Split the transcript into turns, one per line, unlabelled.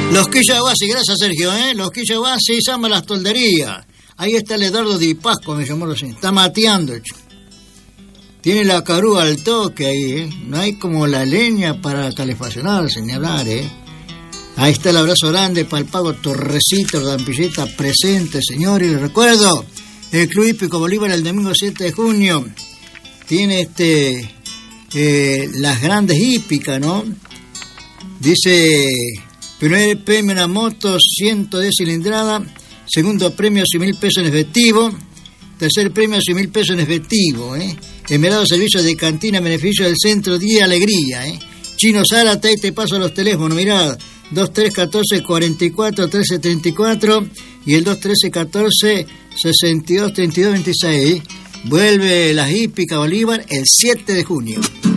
Los Quillabasi, gracias Sergio, Los Quillabasi, Samba Las Tolderías. Ahí está el Eduardo Di Pascua, me llamó así. Está mateando, Tiene la carúa al toque ahí, No hay como la leña para calefaccionar, sin hablar, Ahí está el abrazo grande para el Pago Torrecito, la Dampilleta presente, señor. Y le recuerdo, el Club Hípico Bolívar el domingo 7 de junio tiene las grandes hípicas, ¿no? Dice, primer premio una moto 110 cilindrada, segundo premio 100.000 pesos en efectivo, tercer premio 100.000 pesos en efectivo, Esmerado servicio de cantina en beneficio del Centro Día Alegría, Chino Zárate, ahí te paso los teléfonos, mirá, 2314-44-1334 y el 213-14-62-32-26. Vuelve la hípica Bolívar el 7 de junio.